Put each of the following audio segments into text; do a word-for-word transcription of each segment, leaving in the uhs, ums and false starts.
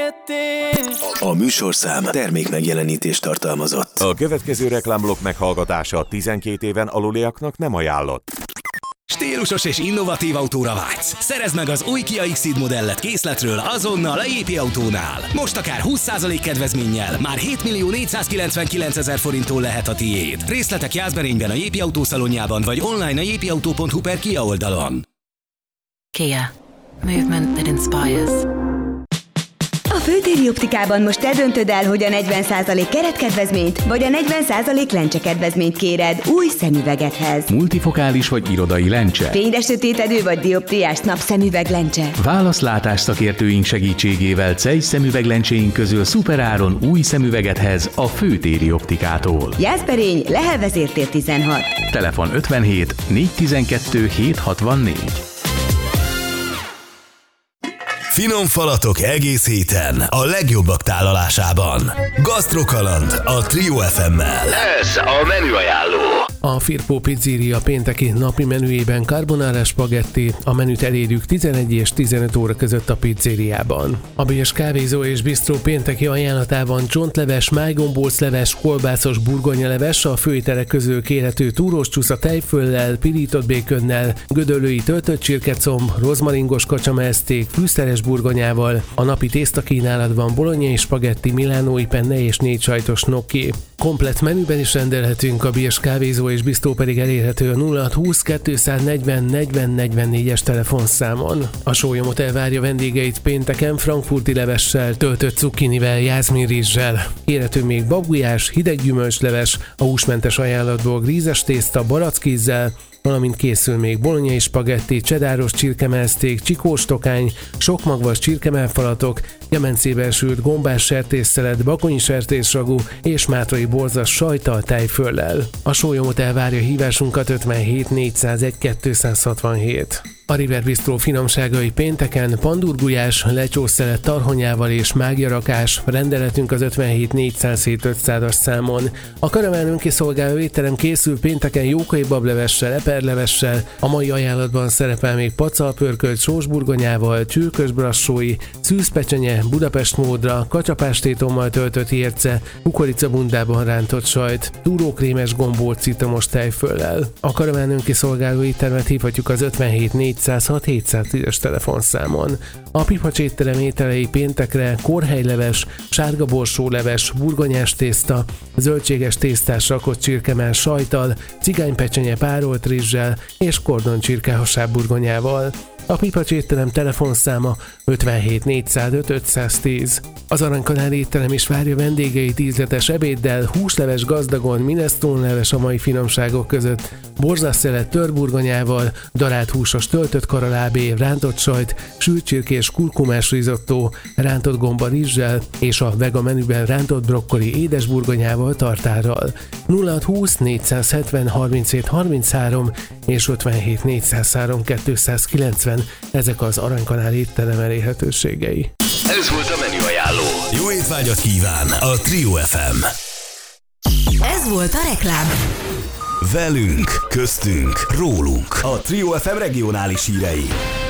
beszélgetés. A műsorszám termék megjelenítést tartalmazott. A következő reklámblokk meghallgatása tizenkét éven aluliaknak nem ajánlott. Stílusos és innovatív autóra vágysz? Szerezd meg az új Kia X-Ceed modellet készletről azonnal a jé pé Autónál. Most akár húsz százalék kedvezménnyel már hétmillió négyszázkilencvenkilencezer forinttól lehet a tiéd. Részletek Jászberényben a jé pé Autó szalonjában vagy online a jépauto pont hu per Kia oldalon. Kia. Movement that inspires. A Főtéri Optikában most te döntöd el, hogy a negyven százalék keretkedvezményt vagy a negyven százalék lencsekedvezményt kéred új szemüvegedhez. Multifokális vagy irodai lencse. Fényresötétedő vagy dioptriás napszemüveg lencse. Válasz látásszakértőink segítségével Zeiss szemüveglencséink közül szuperáron új szemüvegedhez a Főtéri Optikától. Jászberény, Lehel vezértér tizenhat. Telefon ötvenhét négyszáztizenkettő hétszázhatvannégy. Finom falatok egész héten a legjobbak tálalásában. Gasztrokaland a Trio ef emmel. Ez a menüajánló. A Firpo Pizzeria pénteki napi menüjében carbonara spagetti, a menüt elérjük tizenegy és tizenöt óra között a pizzériában. A Bérs Kávézó és Bistró pénteki ajánlatában csontleves, májgombócleves, kolbászos burgonyaleves, a főételek közül kérhető túrós csúsza tejföllel, pirított békönnel, gödöllői töltött csirkecomb, rozmaringos kacsameszték, fűszeres burgonyával. A napi tésztakínálatban bolonyai spagetti, milánói penne és négy sajtos gnocchi. Komplett menüben is rendelhetünk, a Bérs Kávézó és Bistró pedig elérhető a nulla húsz kétszáznegyven negyven negyvennégyes telefonszámon. A Sólyomot elvárja vendégeit pénteken frankfurti levessel, töltött cukkinivel, jászminrizssel. Kérhető még babujás, hideg gyümölcsleves, a húsmentes ajánlatból grízes tészta barackízzel, valamint készül még bolonyai spagetti, csedáros csirkemelszték, csikós tokány, sokmagvas csirkemelfalatok, kemencében sült gombás sertésszelet, bakonyi sertésragú és mátrai borzas sajttal, tejföllel. A Sólyomot elvárja hívásunkat ötvenhét négyszázegy kétszázhatvanhét. A River Bistro finomságai pénteken pandurgulyás, lecsószelet tarhonyával és mágiarakás, rendeletünk az ötvenhét négyszázhét ötszázas számon. A karaván önkiszolgáló étterem készül pénteken jókai bablevessel, eperlevessel, a mai ajánlatban szerepel még pacalpörkölt sósburgonyával, csürkös brassói, szűzpecsenye, Budapest módra, kacsapástétommal töltött érce, kukoricabundában rántott sajt, túrókrémes gombóc citromos tejföllel. A karaván önkiszolgáló éttermet hívhatjuk az ötvenhét négyszázhat hétszáztízes telefonszámon. A Pipacs étterem ételei péntekre korhelyleves, sárga borsóleves, burgonyás tészta, zöldséges tésztás rakott csirkemell sajttal, cigánypecsenye párolt rizssel és kordoncsirkehasáb burgonyával. A Pipacs étterem telefonszáma ötvenhét négyszázöt ötszáztíz. Az Aranykanál étterem is várja vendégeit ízletes ebéddel, húsleves gazdagon, minestrone-leves a mai finomságok között, borzaszszelet törburgonyával, darált húsos töltött karalábé, rántott sajt, sült csirkés kurkumás rizottó, rántott gomba rizssel és a vega menüben rántott brokkoli édesburgonyával tartárral. nulla húsz négyszázhetven harminchét harminchárom és ötvenhét négyszázhárom kétszázkilencven, ezek az Aranykanál étterem elérhetőségei. Ez volt a menüajánló. Jó étvágyat kíván a Trio ef em. Ez volt a reklám. Velünk, köztünk, rólunk. A Trio ef em regionális hírei.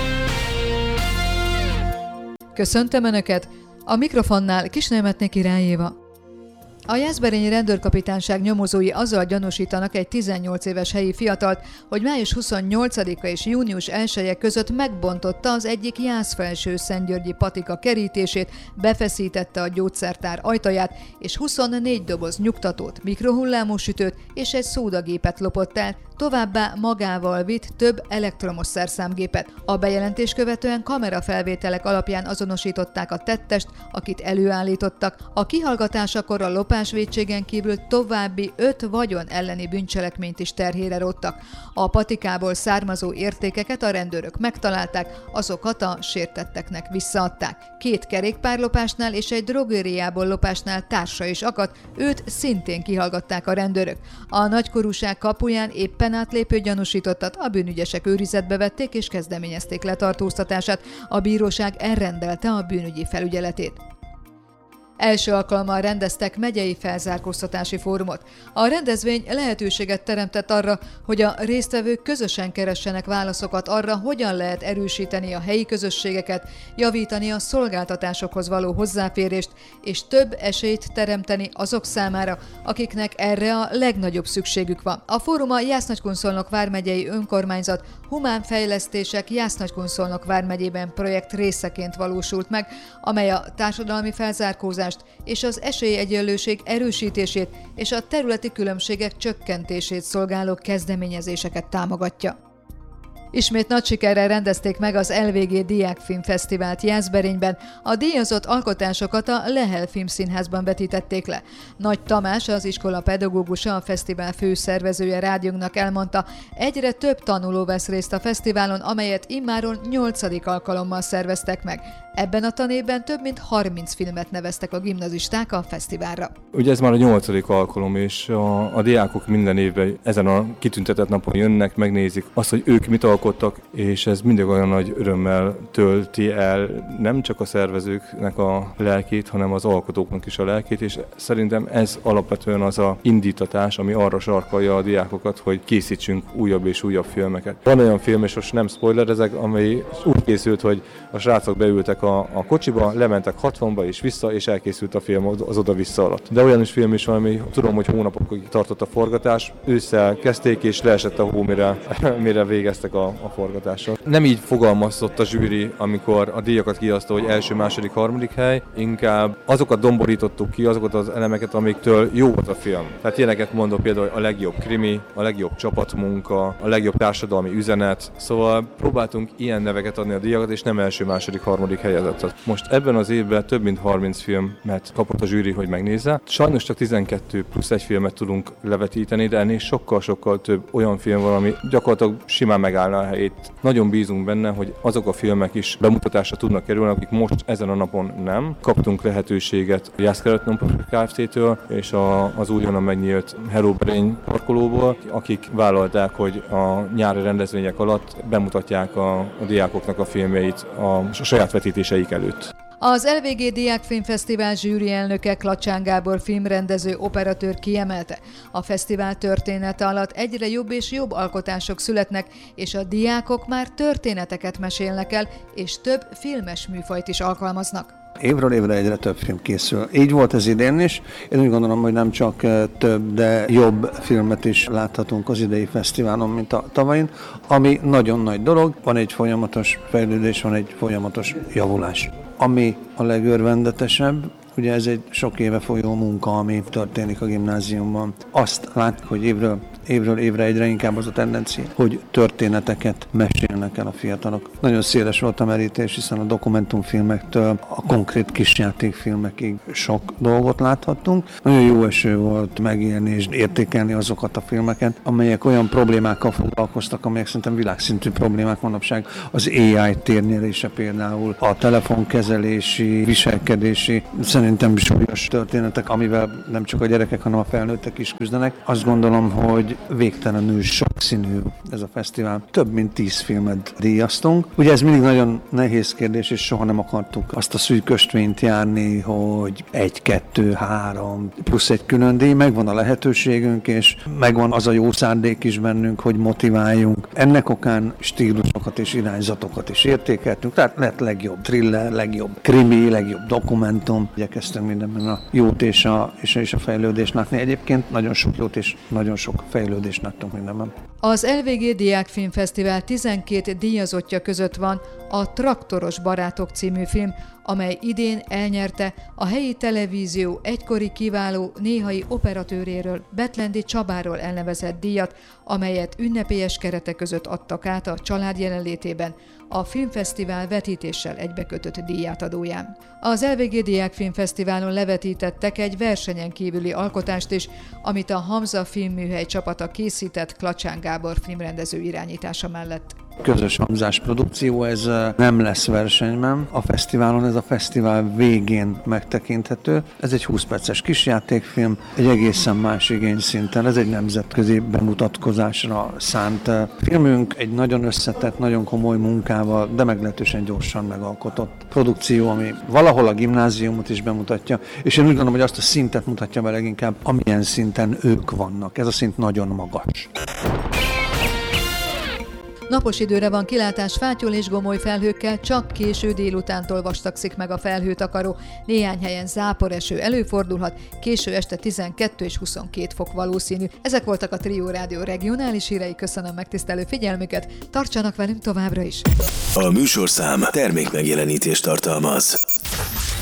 Köszöntöm Önöket! A mikrofonnál Kisnémetné Király Éva. A jászberényi rendőrkapitányság nyomozói azzal gyanúsítanak egy tizennyolc éves helyi fiatalt, hogy május huszonnyolcadika és június elseje között megbontotta az egyik jászfelső-szentgyörgyi patika kerítését, befeszítette a gyógyszertár ajtaját, és huszonnégy doboz nyugtatót, mikrohullámú sütőt és egy szódagépet lopott el, továbbá magával vitt több elektromos szerszámgépet. A bejelentés követően kamerafelvételek alapján azonosították a tettest, akit előállítottak. A kihallgatásakor a lopásvétségen kívül további öt vagyon elleni bűncselekményt is terhére róttak. A patikából származó értékeket a rendőrök megtalálták, azokat a sértetteknek visszaadták. Két kerékpárlopásnál és egy drogériából lopásnál társa is akadt, őt szintén kihallgatták a rendőrök. A nagykorúság kapuján éppen átlépő gyanúsítottat a bűnügyesek őrizetbe vették és kezdeményezték letartóztatását. A bíróság elrendelte a bűnügyi felügyeletét. Első alkalommal rendeztek megyei felzárkóztatási fórumot. A rendezvény lehetőséget teremtett arra, hogy a résztvevők közösen keressenek válaszokat arra, hogyan lehet erősíteni a helyi közösségeket, javítani a szolgáltatásokhoz való hozzáférést, és több esélyt teremteni azok számára, akiknek erre a legnagyobb szükségük van. A fórum a Jász-Nagykun-Szolnok vármegyei önkormányzat Humán Fejlesztések Jász-Nagykun-Szolnok vármegyében projekt részeként valósult meg, amely a társadalmi felzárkózást és az esélyegyenlőség erősítését és a területi különbségek csökkentését szolgáló kezdeményezéseket támogatja. Ismét nagy sikerrel rendezték meg az el vé gé Diákfilmfesztivált Jászberényben. A díjazott alkotásokat a Lehel Filmszínházban vetítették le. Nagy Tamás, az iskola pedagógusa, a fesztivál főszervezője rádiónknak elmondta, egyre több tanuló vesz részt a fesztiválon, amelyet immáron nyolcadik alkalommal szerveztek meg. Ebben a tanévben több mint harminc filmet neveztek a gimnazisták a fesztiválra. Ugye ez már a nyolcadik alkalom, és a, a diákok minden évben ezen a kitüntetett napon jönnek, megnézik azt, hogy ők mit alkottak, és ez mindig olyan nagy örömmel tölti el nem csak a szervezőknek a lelkét, hanem az alkotóknak is a lelkét, és szerintem ez alapvetően az a indítatás, ami arra sarkalja a diákokat, hogy készítsünk újabb és újabb filmeket. Van olyan film, és most nem spoilerezek, amely úgy készült, hogy a srácok beültek a A, a kocsiba, lementek hatvanba és vissza, és elkészült a film az oda-vissza alatt. De olyan is film is van, ami tudom, hogy hónapokig tartott a forgatás. Ősszel kezdték, és leesett a hó, mire, mire végeztek a, a forgatással. Nem így fogalmazott a zsűri, amikor a díjakat kiadta, hogy első, második, harmadik hely, inkább azokat domborítottuk ki, azokat az elemeket, amiktől jó volt a film. Tehát ilyeneket mondok például a legjobb krimi, a legjobb csapatmunka, a legjobb társadalmi üzenet. Szóval próbáltunk ilyen neveket adni a díjakat, és nem első, második, harmadik hely. Most ebben az évben több mint harminc filmet kapott a zsűri, hogy megnézze. Sajnos csak tizenkettő plusz egy filmet tudunk levetíteni, de ennél sokkal-sokkal több olyan film van, ami gyakorlatilag simán megállna a helyét. Nagyon bízunk benne, hogy azok a filmek is bemutatásra tudnak kerülni, akik most ezen a napon nem. Kaptunk lehetőséget a Jász-Kelet Nonprofit Kft-től és a, az újonnan megnyílt Hello Brain parkolóból, akik vállalták, hogy a nyári rendezvények alatt bemutatják a, a diákoknak a filmjeit a, a saját vetítés előtt. Az el vé gé Diákfilmfesztivál zsűri elnöke Klacsán Gábor filmrendező operatőr kiemelte. A fesztivál története alatt egyre jobb és jobb alkotások születnek, és a diákok már történeteket mesélnek el, és több filmes műfajt is alkalmaznak. Évről évre egyre több film készül. Így volt ez idén is. Én úgy gondolom, hogy nem csak több, de jobb filmet is láthatunk az idei fesztiválon, mint a tavain, ami nagyon nagy dolog. Van egy folyamatos fejlődés, van egy folyamatos javulás. Ami a legörvendetesebb, ugye ez egy sok éve folyó munka, ami történik a gimnáziumban. Azt látjuk, hogy évről, évről évre egyre inkább az a tendencia, hogy történeteket mesélnek el a fiatalok. Nagyon széles volt a merítés, hiszen a dokumentumfilmektől a konkrét kisjátékfilmekig sok dolgot láthattunk. Nagyon jó eső volt megélni és értékelni azokat a filmeket, amelyek olyan problémákkal foglalkoztak, amelyek szerintem világszintű problémák manapság. Az á i térnyerése például, a telefonkezelési, viselkedési, szerintem súlyos történetek, amivel nem csak a gyerekek, hanem a felnőttek is küzdenek. Azt gondolom, hogy végtelenül sokszínű ez a fesztivál. Több mint tíz filmet díjaztunk. Ugye ez mindig nagyon nehéz kérdés, és soha nem akartuk azt a szűkösvényt járni, hogy egy, kettő, három, plusz egy külön díj. Megvan a lehetőségünk, és megvan az a jó szándék is bennünk, hogy motiváljunk. Ennek okán stílusokat és irányzatokat is értékeltünk. Tehát lett legjobb thriller, legjobb krimi, legjobb dokumentum. Igyekeztünk mindenben a jót és a, és a, és a fejlődést látni. Egyébként nagyon sok jót és nagyon sok fejlődést láttunk mindenben. Az el vé gé Diákfilmfesztivál tizenkét díjazottja között van a Traktoros barátok című film, amely idén elnyerte a helyi televízió egykori kiváló néhai operatőréről, Betlendi Csabáról elnevezett díjat, amelyet ünnepélyes keretek között adtak át a család jelenlétében a filmfesztivál vetítéssel egybekötött díjátadóján. Az el vé gé Diákfilmfesztiválon levetítettek egy versenyen kívüli alkotást is, amit a Hamza filmműhely csapata készített Klacsán Gábor filmrendező irányítása mellett. közös hamzás produkció, ez nem lesz versenyben. A fesztiválon, ez a fesztivál végén megtekinthető. Ez egy húsz perces kisjátékfilm, egy egészen más igényszinten. Ez egy nemzetközi bemutatkozásra szánt filmünk, egy nagyon összetett, nagyon komoly munkával, de meglehetősen gyorsan megalkotott produkció, ami valahol a gimnáziumot is bemutatja, és én úgy gondolom, hogy azt a szintet mutatja be leginkább, amilyen szinten ők vannak. Ez a szint nagyon magas. Napos időre van kilátás, fátyol és gomoly felhőkkel, csak késő délutántól vastagszik meg a felhőtakaró. Néhány helyen záporeső előfordulhat, késő este tizenkettő és huszonkét fok valószínű. Ezek voltak a Trio Rádió regionális hírei, köszönöm megtisztelő figyelmüket, tartsanak velünk továbbra is! A műsorszám termékmegjelenítést tartalmaz.